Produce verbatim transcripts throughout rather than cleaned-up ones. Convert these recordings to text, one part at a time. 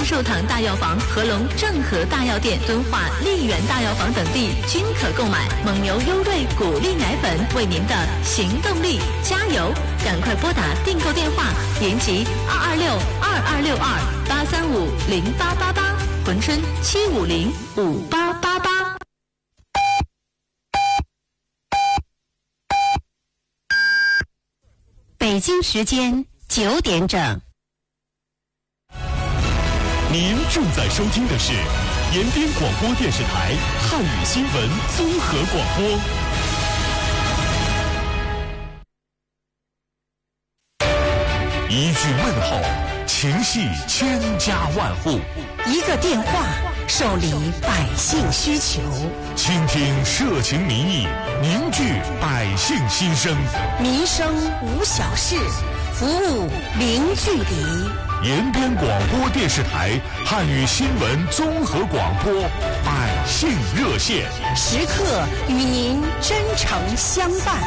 寿堂大药房、合隆正和大药店、敦化丽园大药房等地均可购买蒙牛优瑞谷粒奶粉，为您的行动力加油！赶快拨打订购电话，联系二二六二二六二八三五零八八八，珲春七五零五八八八。 北京时间九点整。 您正在收听的是延边广播电视台汉语新闻综合广播。一句问候，情系千家万户； 一个电话，受理百姓需求。 倾听社情民意，凝聚百姓心声。 民生无小事，服务零距离。 延边广播电视台汉语新闻综合广播百姓热线， 时刻与您真诚相伴。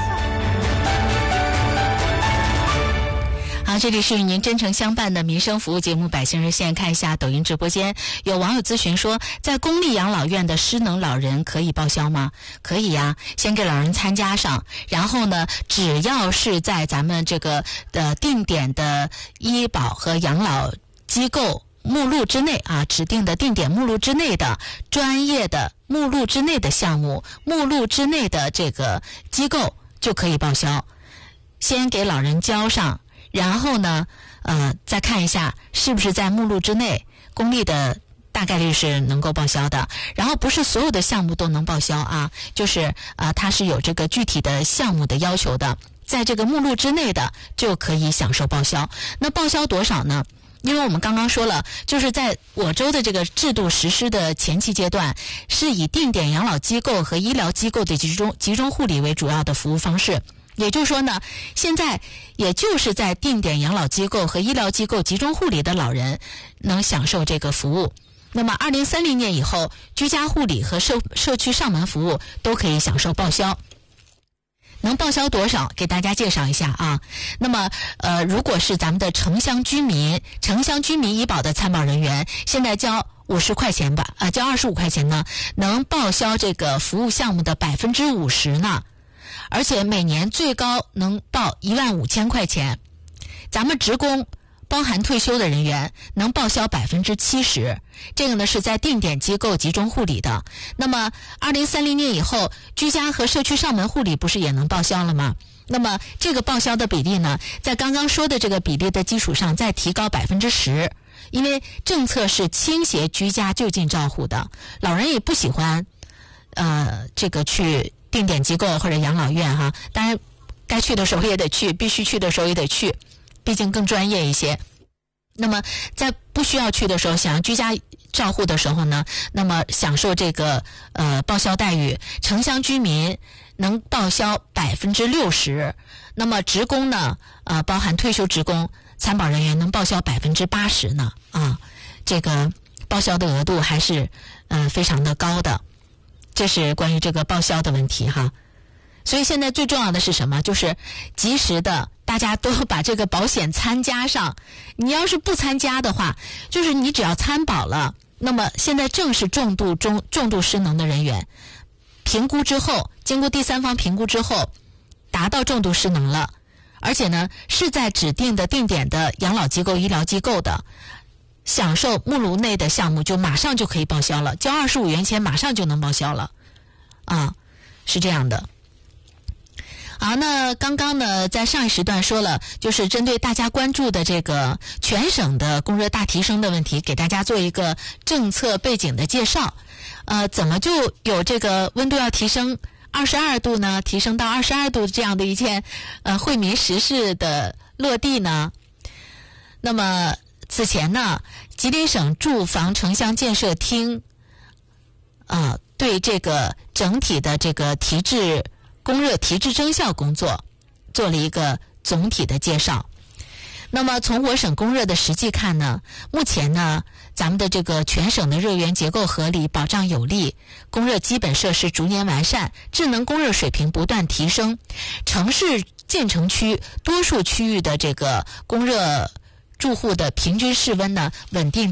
好，这里是与您真诚相伴的民生服务节目百姓热线。看一下抖音直播间，有网友咨询说，在公立养老院的失能老人可以报销吗？可以呀、啊，先给老人参加上，然后呢，只要是在咱们这个呃定点的医保和养老机构目录之内啊，指定的定点目录之内的专业的目录之内的项目，目录之内的这个机构就可以报销。先给老人交上。然后呢，呃，再看一下是不是在目录之内，公立的大概率是能够报销的。然后不是所有的项目都能报销啊，就是呃，它是有这个具体的项目的要求的，在这个目录之内的就可以享受报销。那报销多少呢？因为我们刚刚说了，就是在我州的这个制度实施的前期阶段，是以定点养老机构和医疗机构的集中集中护理为主要的服务方式。也就是说呢，现在也就是在定点养老机构和医疗机构集中护理的老人能享受这个服务。那么二零三零年以后，居家护理和社社区上门服务都可以享受报销。能报销多少？给大家介绍一下啊。那么，呃，如果是咱们的城乡居民、城乡居民医保的参保人员，现在交五十块钱吧，啊、呃，交二十五块钱呢，能报销这个服务项目的百分之五十呢。而且每年最高能报一万五千块钱，咱们职工包含退休的人员能报销百分之七十，这个呢是在定点机构集中护理的。那么二零三零年以后，居家和社区上门护理不是也能报销了吗？那么这个报销的比例呢，在刚刚说的这个比例的基础上再提高百分之十，因为政策是倾斜居家就近照护的，老人也不喜欢，呃，这个去。定点机构或者养老院哈，当然该去的时候也得去，必须去的时候也得去，毕竟更专业一些。那么在不需要去的时候，想要居家照护的时候呢，那么享受这个呃报销待遇，城乡居民能报销百分之六十，那么职工呢，呃，包含退休职工、参保人员能报销百分之八十呢啊，这个报销的额度还是呃非常的高的。这是关于这个报销的问题哈，所以现在最重要的是什么？就是及时的，大家都把这个保险参加上。你要是不参加的话，就是你只要参保了，那么现在正是重度中重度失能的人员，评估之后，经过第三方评估之后，达到重度失能了，而且呢是在指定的定点的养老机构、医疗机构的。享受目录内的项目就马上就可以报销了，交二十五元钱马上就能报销了，啊，是这样的。好，那刚刚呢，在上一时段说了，就是针对大家关注的这个全省的供热大提升的问题，给大家做一个政策背景的介绍。呃，怎么就有这个温度要提升二十二度呢？提升到二十二度这样的一件呃惠民实事的落地呢？那么。此前呢，吉林省住房城乡建设厅啊、呃，对这个整体的这个提质供热提质增效工作做了一个总体的介绍。那么从我省供热的实际看呢，目前呢，咱们的这个全省的热源结构合理，保障有力，供热基本设施逐年完善，智能供热水平不断提升，城市建成区多数区域的这个供热住户的平均室温呢稳定